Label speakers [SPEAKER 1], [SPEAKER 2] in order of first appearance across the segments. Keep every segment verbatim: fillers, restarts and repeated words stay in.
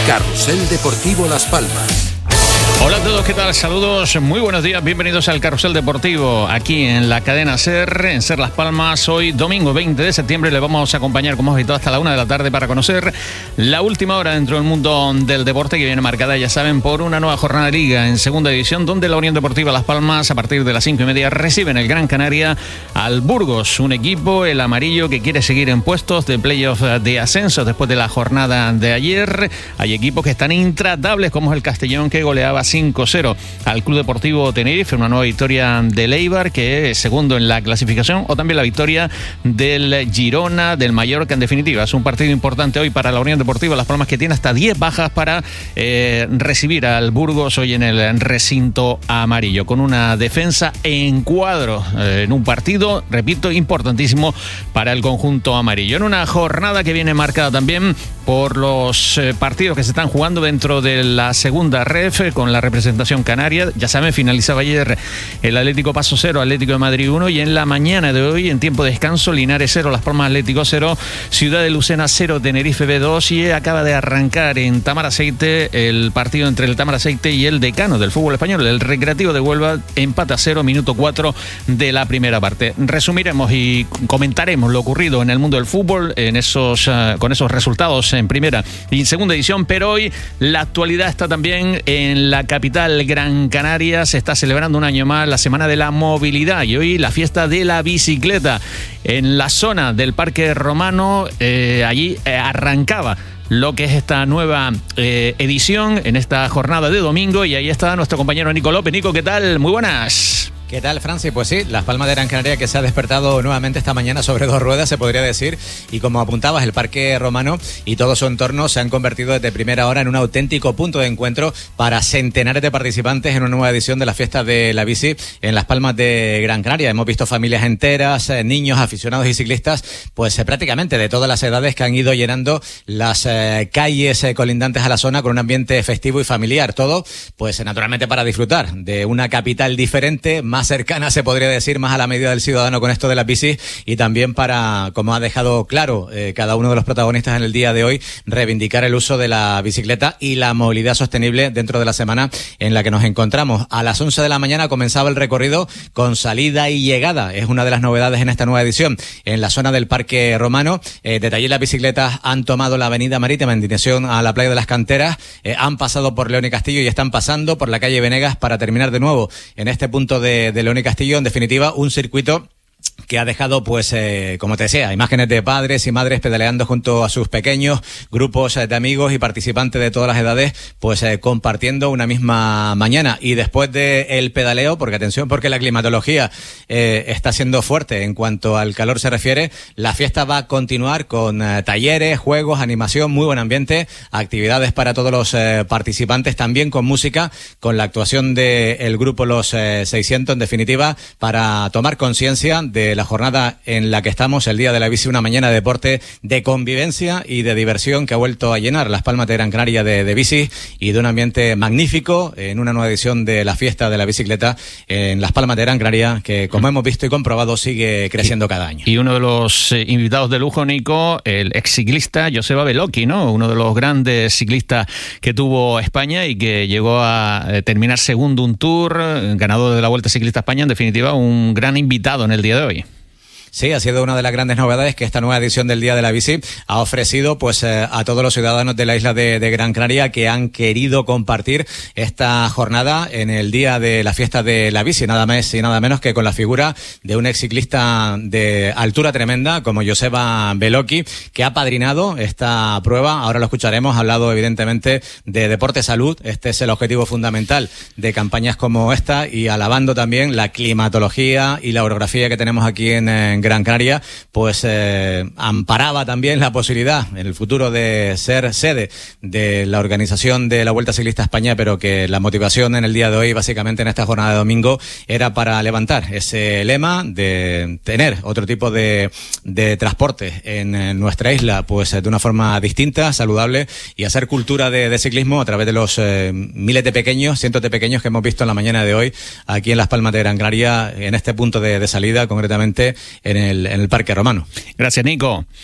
[SPEAKER 1] Carrusel Deportivo Las Palmas.
[SPEAKER 2] Hola a todos, ¿qué tal? Saludos, muy buenos días, bienvenidos al Carrusel Deportivo, aquí en la cadena SER, en SER Las Palmas. Hoy, domingo veinte de septiembre, le vamos a acompañar, como hemos visto, hasta la una de la tarde para conocer la última hora dentro del mundo del deporte, que viene marcada, ya saben, por una nueva jornada de liga en segunda división, donde la Unión Deportiva Las Palmas, a partir de las cinco y media, recibe en el Gran Canaria al Burgos, un equipo, el amarillo, que quiere seguir en puestos de playoff de ascenso después de la jornada de ayer. Hay equipos que están intratables, como es el Castellón, que goleaba cinco cero al Club Deportivo Tenerife, una nueva victoria del Eibar, que es segundo en la clasificación, o también la victoria del Girona, del Mallorca. En definitiva, es un partido importante hoy para la Unión Deportiva Las Palmas, que tiene hasta diez bajas para eh, recibir al Burgos hoy en el recinto amarillo, con una defensa en cuadro, eh, en un partido, repito, importantísimo para el conjunto amarillo, en una jornada que viene marcada también por los eh, partidos que se están jugando dentro de la segunda ref, con la representación canaria. Ya saben, finalizaba ayer el Atlético Paso cero, Atlético de Madrid uno, y en la mañana de hoy, en tiempo de descanso, Linares cero, Las Palmas Atlético cero, Ciudad de Lucena cero, Tenerife B dos, y acaba de arrancar en Tamaraceite el partido entre el Tamaraceite y el decano del fútbol español, el Recreativo de Huelva, empate a cero, minuto cuatro de la primera parte. Resumiremos y comentaremos lo ocurrido en el mundo del fútbol, en esos, uh, con esos resultados en primera y en segunda edición, pero hoy la actualidad está también en la capital Gran Canaria. Se está celebrando un año más la Semana de la Movilidad, y hoy la fiesta de la bicicleta en la zona del Parque Romano. Eh, allí eh, arrancaba lo que es esta nueva eh, edición en esta jornada de domingo, y ahí está nuestro compañero Nico López. Nico, ¿qué tal? Muy buenas.
[SPEAKER 3] ¿Qué tal, Francis? Pues sí, Las Palmas de Gran Canaria, que se ha despertado nuevamente esta mañana sobre dos ruedas, se podría decir, y como apuntabas, el Parque Romano y todo su entorno se han convertido desde primera hora en un auténtico punto de encuentro para centenares de participantes en una nueva edición de la fiesta de la bici en Las Palmas de Gran Canaria. Hemos visto familias enteras, eh, niños, aficionados y ciclistas, pues eh, prácticamente de todas las edades, que han ido llenando las eh, calles eh, colindantes a la zona con un ambiente festivo y familiar. Todo, pues eh, naturalmente para disfrutar de una capital diferente, más más cercana, se podría decir, más a la medida del ciudadano con esto de las bicis, y también para, como ha dejado claro eh, cada uno de los protagonistas en el día de hoy, reivindicar el uso de la bicicleta y la movilidad sostenible dentro de la semana en la que nos encontramos. A las once de la mañana comenzaba el recorrido con salida y llegada. Es una de las novedades en esta nueva edición. En la zona del Parque Romano, eh, desde allí las bicicletas han tomado la avenida marítima en dirección a la playa de las Canteras, eh, han pasado por León y Castillo y están pasando por la calle Venegas para terminar de nuevo en este punto de de León y Castillo. En definitiva, un circuito que ha dejado, pues, eh, como te decía, imágenes de padres y madres pedaleando junto a sus pequeños, grupos eh, de amigos y participantes de todas las edades, pues eh, compartiendo una misma mañana. Y después del pedaleo, porque atención, porque la climatología eh, está siendo fuerte en cuanto al calor se refiere, la fiesta va a continuar con eh, talleres, juegos, animación, muy buen ambiente, actividades para todos los eh, participantes, también con música, con la actuación del grupo Los eh, seiscientos, en definitiva, para tomar conciencia de la jornada en la que estamos, el Día de la Bici, una mañana de deporte, de convivencia y de diversión que ha vuelto a llenar Las Palmas de Gran Canaria de, de bici, y de un ambiente magnífico en una nueva edición de la fiesta de la bicicleta en Las Palmas de Gran Canaria, que, como hemos visto y comprobado, sigue creciendo cada año.
[SPEAKER 2] Y uno de los eh, invitados de lujo, Nico, el ex ciclista Joseba Bellocchi, ¿no? Uno de los grandes ciclistas que tuvo España y que llegó a eh, terminar segundo un Tour, ganador de la Vuelta Ciclista a España. En definitiva, un gran invitado en el día de hoy.
[SPEAKER 3] Sí, ha sido una de las grandes novedades que esta nueva edición del Día de la Bici ha ofrecido, pues, eh, a todos los ciudadanos de la isla de, de Gran Canaria, que han querido compartir esta jornada en el Día de la Fiesta de la Bici, nada más y nada menos que con la figura de un ex ciclista de altura tremenda como Joseba Bellocchi, que ha padrinado esta prueba. Ahora lo escucharemos. Ha hablado evidentemente de deporte salud. Este es el objetivo fundamental de campañas como esta, y alabando también la climatología y la orografía que tenemos aquí en, en Gran Canaria, pues eh, amparaba también la posibilidad en el futuro de ser sede de la organización de la Vuelta Ciclista a España, pero que la motivación en el día de hoy, básicamente en esta jornada de domingo, era para levantar ese lema de tener otro tipo de, de transporte en, en nuestra isla, pues de una forma distinta, saludable, y hacer cultura de, de ciclismo a través de los eh, miles de pequeños, cientos de pequeños que hemos visto en la mañana de hoy aquí en Las Palmas de Gran Canaria, en este punto de, de salida, concretamente en el, en el Parque Romano.
[SPEAKER 2] Gracias, Nico.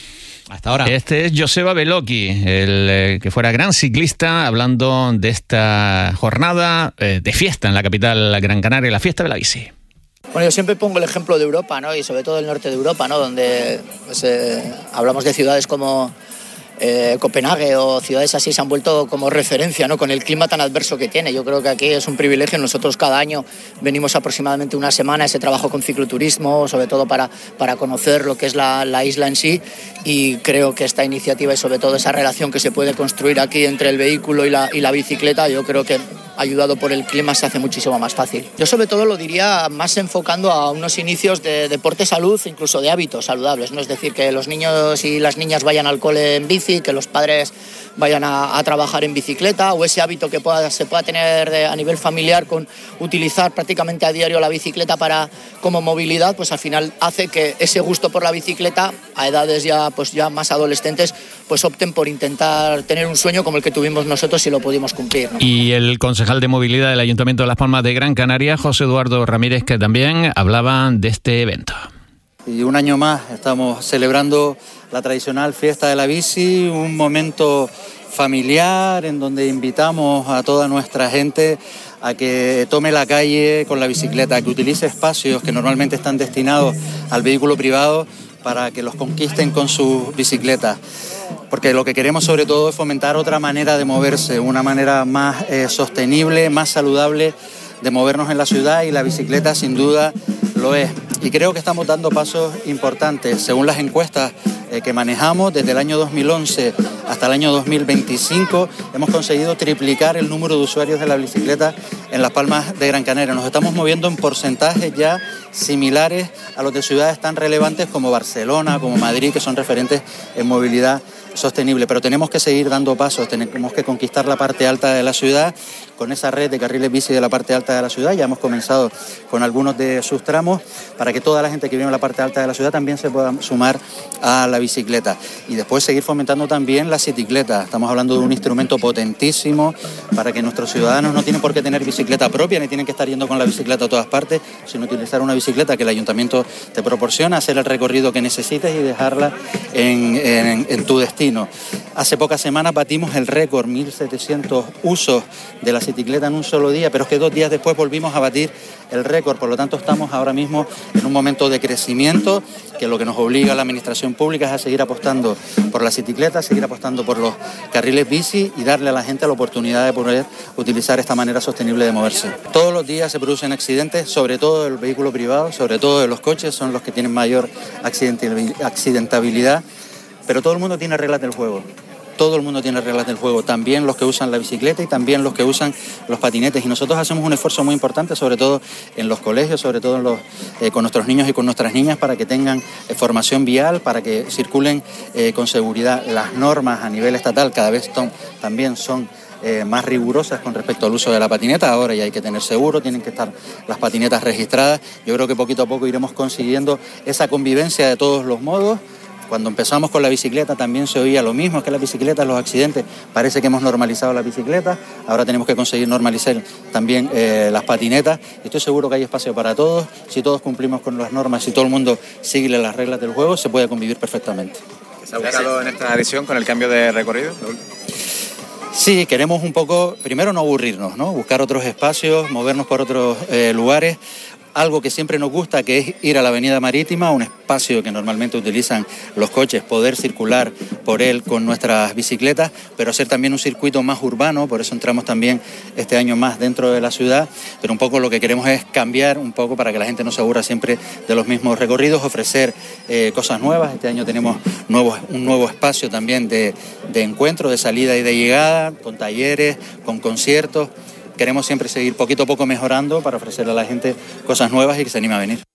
[SPEAKER 3] Hasta ahora.
[SPEAKER 2] Este es Joseba Beloki, el eh, que fuera gran ciclista, hablando de esta jornada eh, de fiesta en la capital Gran Canaria, la fiesta de la bici.
[SPEAKER 4] Bueno, yo siempre pongo el ejemplo de Europa, ¿no? Y sobre todo el norte de Europa, ¿no? Donde pues, eh, hablamos de ciudades como eh, Copenhague o ciudades así se han vuelto como referencia, ¿no? Con el clima tan adverso que tiene. Yo creo que aquí es un privilegio. Nosotros cada año venimos aproximadamente una semana a ese trabajo con cicloturismo, sobre todo para, para conocer lo que es la, la isla en sí, y creo que esta iniciativa y sobre todo esa relación que se puede construir aquí entre el vehículo y la, y la bicicleta, yo creo que ayudado por el clima se hace muchísimo más fácil. Yo sobre todo lo diría más enfocando a unos inicios de deporte salud, incluso de hábitos saludables, ¿no? Es decir, que los niños y las niñas vayan al cole en bici, que los padres vayan a, a trabajar en bicicleta, o ese hábito que pueda, se pueda tener de, a nivel familiar con utilizar prácticamente a diario la bicicleta para, como movilidad, pues al final hace que ese gusto por la bicicleta a edades ya, pues ya más adolescentes pues opten por intentar tener un sueño como el que tuvimos nosotros si lo pudimos cumplir, ¿no?
[SPEAKER 2] Y el concejal de movilidad del Ayuntamiento de Las Palmas de Gran Canaria, José Eduardo Ramírez, que también hablaba de este evento.
[SPEAKER 5] Y un año más estamos celebrando la tradicional fiesta de la bici, un momento familiar en donde invitamos a toda nuestra gente a que tome la calle con la bicicleta, a que utilice espacios que normalmente están destinados al vehículo privado para que los conquisten con sus bicicletas. Porque lo que queremos sobre todo es fomentar otra manera de moverse, una manera más eh, sostenible, más saludable de movernos en la ciudad, y la bicicleta sin duda lo es. Y creo que estamos dando pasos importantes. Según las encuestas eh, que manejamos, desde el año dos mil once hasta el año dos mil veinticinco, hemos conseguido triplicar el número de usuarios de la bicicleta en Las Palmas de Gran Canaria. Nos estamos moviendo en porcentajes ya similares a los de ciudades tan relevantes como Barcelona, como Madrid, que son referentes en movilidad sostenible, pero tenemos que seguir dando pasos, tenemos que conquistar la parte alta de la ciudad con esa red de carriles bici de la parte alta de la ciudad. Ya hemos comenzado con algunos de sus tramos para que toda la gente que vive en la parte alta de la ciudad también se pueda sumar a la bicicleta, y después seguir fomentando también la cicleta. Estamos hablando de un instrumento potentísimo para que nuestros ciudadanos no tienen por qué tener bicicleta propia ni tienen que estar yendo con la bicicleta a todas partes, sino utilizar una bicicleta que el ayuntamiento te proporciona, hacer el recorrido que necesites y dejarla en, en, en tu destino. Hace pocas semanas batimos el récord, mil setecientos usos de la bicicleta en un solo día, pero es que dos días después volvimos a batir el récord. Por lo tanto, estamos ahora mismo en un momento de crecimiento, que lo que nos obliga a la administración pública es a seguir apostando por la bicicleta, seguir apostando por los carriles bici y darle a la gente la oportunidad de poder utilizar esta manera sostenible de moverse. Todos los días se producen accidentes, sobre todo el vehículo privado, sobre todo de los coches, son los que tienen mayor accidentabilidad. Pero todo el mundo tiene reglas del juego, todo el mundo tiene reglas del juego, también los que usan la bicicleta y también los que usan los patinetes. Y nosotros hacemos un esfuerzo muy importante, sobre todo en los colegios, sobre todo en los, eh, con nuestros niños y con nuestras niñas, para que tengan eh, formación vial, para que circulen eh, con seguridad. Las normas a nivel estatal cada vez son, también son Eh, más rigurosas con respecto al uso de la patineta. Ahora ya hay que tener seguro, tienen que estar las patinetas registradas. Yo creo que poquito a poco iremos consiguiendo esa convivencia de todos los modos. Cuando empezamos con la bicicleta también se oía lo mismo, es que las bicicletas, los accidentes, parece que hemos normalizado la bicicleta, ahora tenemos que conseguir normalizar también eh, las patinetas. Estoy seguro que hay espacio para todos, si todos cumplimos con las normas, si todo el mundo sigue las reglas del juego, se puede convivir perfectamente.
[SPEAKER 3] ¿Se ha buscado en esta edición con el cambio de recorrido?
[SPEAKER 5] Sí, queremos un poco, primero no aburrirnos, ¿no? Buscar otros espacios, movernos por otros eh, lugares. Algo que siempre nos gusta, que es ir a la Avenida Marítima, un espacio que normalmente utilizan los coches, poder circular por él con nuestras bicicletas, pero hacer también un circuito más urbano. Por eso entramos también este año más dentro de la ciudad, pero un poco lo que queremos es cambiar un poco para que la gente no se aburra siempre de los mismos recorridos, ofrecer eh, cosas nuevas. Este año tenemos nuevos, un nuevo espacio también de, de encuentro, de salida y de llegada, con talleres, con conciertos. Queremos siempre seguir poquito a poco mejorando para ofrecerle a la gente cosas nuevas y que se anime a venir.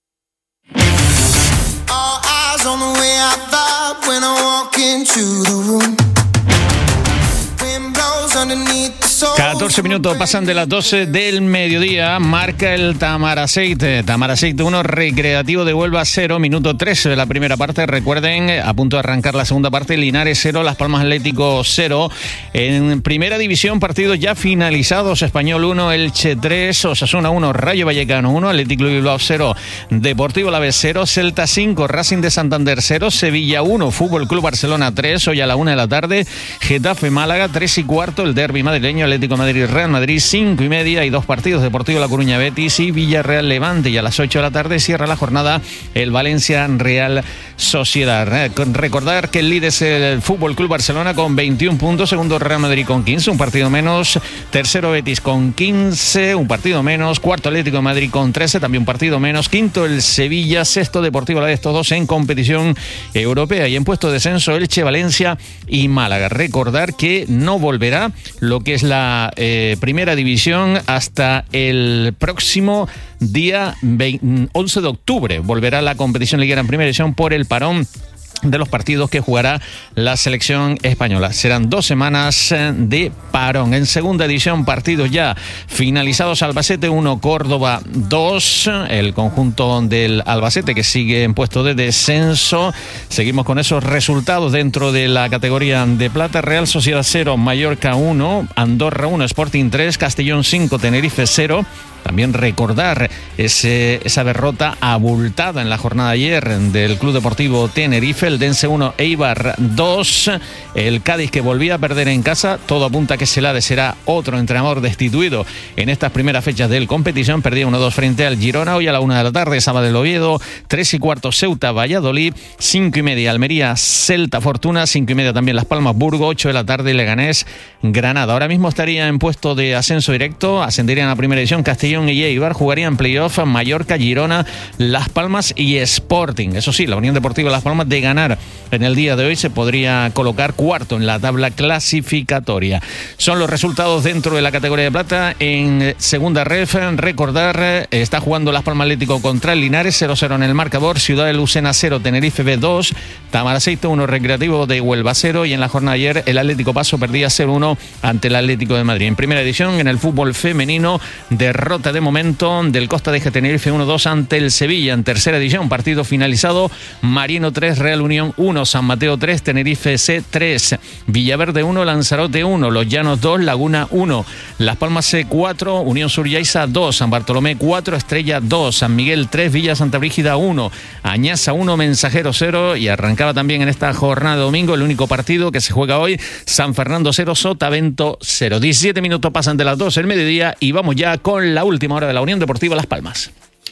[SPEAKER 2] catorce minutos pasan de las doce del mediodía, marca el Tamaraceite. Tamaraceite uno, Recreativo de Huelva cero, minuto trece de la primera parte. Recuerden, a punto de arrancar la segunda parte, Linares cero, Las Palmas Atlético cero. En primera división, partidos ya finalizados: Español uno, Elche tres, Osasuna uno, Rayo Vallecano uno, Atlético Bilbao cero, Deportivo Alavés cero, Celta cinco, Racing de Santander cero, Sevilla uno, Fútbol Club Barcelona tres, hoy a la una de la tarde, Getafe Málaga tres y cuarto, el derbi madrileño, Atlético de Madrid Real Madrid cinco y media, y dos partidos: Deportivo La Coruña Betis y Villarreal Levante, y a las ocho de la tarde cierra la jornada el Valencia Real Sociedad. Recordar que el líder es el Fútbol Club Barcelona con veintiún puntos, segundo Real Madrid con quince, un partido menos, tercero Betis con quince, un partido menos, cuarto Atlético de Madrid con trece, también un partido menos, quinto el Sevilla, sexto Deportivo Alavés, todos en competición europea, y en puesto de descenso Elche, Valencia y Málaga. Recordar que no volverá lo que es la eh, primera división hasta el próximo día once de octubre. Volverá la competición liguera en primera división por el parón de los partidos que jugará la selección española. Serán dos semanas de parón. En segunda división, partidos ya finalizados: Albacete uno, Córdoba dos, el conjunto del Albacete que sigue en puesto de descenso. Seguimos con esos resultados dentro de la categoría de plata: Real Sociedad cero, Mallorca uno, Andorra uno, Sporting tres, Castellón cinco, Tenerife cero. También recordar ese, esa derrota abultada en la jornada de ayer del Club Deportivo Tenerife, el Dense uno, Eibar dos, el Cádiz que volvía a perder en casa. Todo apunta a que Celade será otro entrenador destituido en estas primeras fechas de la competición. Perdía uno dos frente al Girona. Hoy a la una de la tarde, Sabadell del Oviedo, tres y cuarto Ceuta Valladolid, cinco y media Almería Celta Fortuna, cinco y media también Las Palmas Burgos, ocho de la tarde Leganés Granada. Ahora mismo estaría en puesto de ascenso directo, ascenderían a la primera división Castellón y Eibar, jugarían playoff Mallorca, Girona, Las Palmas y Sporting. Eso sí, la Unión Deportiva Las Palmas, de ganar en el día de hoy, se podría colocar cuarto en la tabla clasificatoria. Son los resultados dentro de la categoría de plata. En segunda ref, recordar, está jugando Las Palmas Atlético contra el Linares, cero cero en el marcador, Ciudad de Lucena cero, Tenerife B dos, Tamaraceite uno, Recreativo de Huelva cero, y en la jornada de ayer el Atlético Paso perdía cero uno ante el Atlético de Madrid. En primera división, en el fútbol femenino, derrota de momento del Costa de Tenerife uno dos ante el Sevilla. En tercera división, partido finalizado: Marino tres, Real Unión uno, San Mateo tres, Tenerife C tres, Villaverde uno, Lanzarote uno, Los Llanos dos, Laguna uno, Las Palmas C cuatro, Unión Suryaisa dos, San Bartolomé cuatro, Estrella dos, San Miguel tres, Villa Santa Brígida uno, Añaza uno, Mensajero cero. Y arrancaba también en esta jornada de domingo el único partido que se juega hoy: San Fernando cero, Sotavento cero. diecisiete minutos pasan de las doce del mediodía y vamos ya con la última hora de la Unión Deportiva Las Palmas.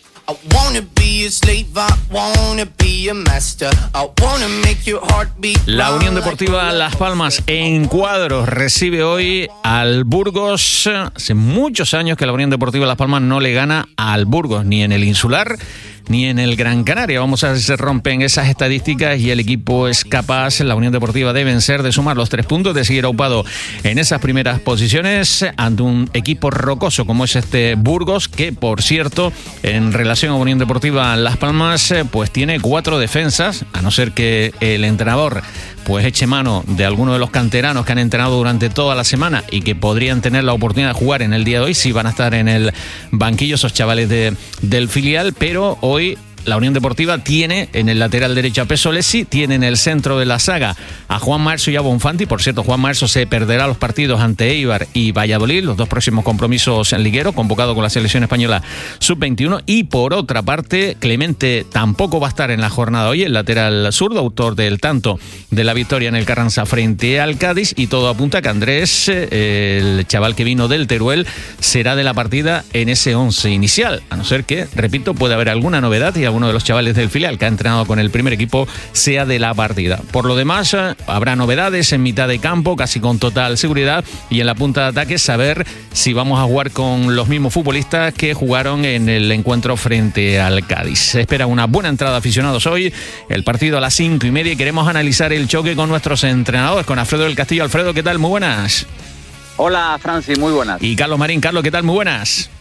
[SPEAKER 2] La Unión Deportiva Las Palmas en cuadros recibe hoy al Burgos. Hace muchos años que la Unión Deportiva Las Palmas no le gana al Burgos, ni en el Insular ni en el Gran Canaria. Vamos a ver si se rompen esas estadísticas y el equipo es capaz, la Unión Deportiva, de vencer, de sumar los tres puntos, de seguir aupado en esas primeras posiciones ante un equipo rocoso como es este Burgos, que por cierto, en relación a Unión Deportiva Las Palmas, pues tiene cuatro defensas, a no ser que el entrenador pues eche mano de alguno de los canteranos que han entrenado durante toda la semana y que podrían tener la oportunidad de jugar en el día de hoy. Sí van a estar en el banquillo esos chavales de, del filial, pero hoy la Unión Deportiva tiene en el lateral derecho a Pesolesi, tiene en el centro de la saga a Juan Marzo y a Bonfanti. Por cierto, Juan Marzo se perderá los partidos ante Eibar y Valladolid, los dos próximos compromisos en liguero, convocado con la selección española sub veintiuno. Y por otra parte, Clemente tampoco va a estar en la jornada hoy, el lateral zurdo, autor del tanto de la victoria en el Carranza frente al Cádiz, y todo apunta a que Andrés, el chaval que vino del Teruel, será de la partida en ese once inicial, a no ser que, repito, puede haber alguna novedad y alguno de los chavales del filial que ha entrenado con el primer equipo sea de la partida. Por lo demás, habrá novedades en mitad de campo, casi con total seguridad, y en la punta de ataque saber si vamos a jugar con los mismos futbolistas que jugaron en el encuentro frente al Cádiz. Se espera una buena entrada de aficionados hoy, el partido a las cinco y media, y queremos analizar el choque con nuestros entrenadores, con Alfredo del Castillo. Alfredo, ¿qué tal? Muy buenas.
[SPEAKER 6] Hola, Francis, muy buenas.
[SPEAKER 2] Y Carlos Marín. Carlos, ¿qué tal? Muy buenas.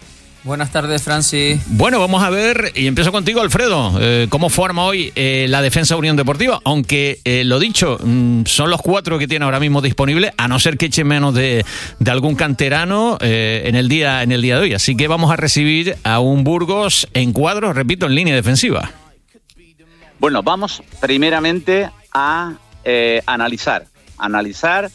[SPEAKER 6] Buenas tardes, Francis.
[SPEAKER 2] Bueno, vamos a ver, y empiezo contigo, Alfredo, eh, cómo forma hoy eh, la defensa Unión Deportiva, aunque eh, lo dicho, mmm, son los cuatro que tiene ahora mismo disponibles, a no ser que eche menos de, de algún canterano eh, en el día en el día de hoy. Así que vamos a recibir a un Burgos en cuadro, repito, en línea defensiva.
[SPEAKER 7] Bueno, vamos primeramente a eh, analizar, analizar